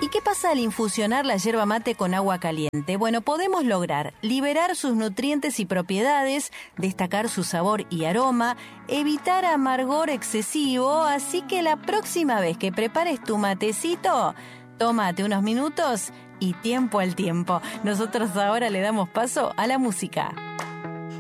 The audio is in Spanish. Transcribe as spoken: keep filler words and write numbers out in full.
¿Y qué pasa al infusionar la yerba mate con agua caliente? Bueno, podemos lograr liberar sus nutrientes y propiedades, destacar su sabor y aroma, evitar amargor excesivo, así que la próxima vez que prepares tu matecito, tómate unos minutos y tiempo al tiempo. Nosotros ahora le damos paso a la música.